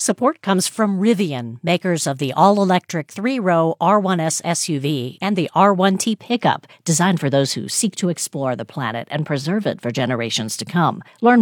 Support comes from Rivian, makers of the all-electric 3-row R1S SUV and the R1T pickup, designed for those who seek to explore the planet and preserve it for generations to come. Learn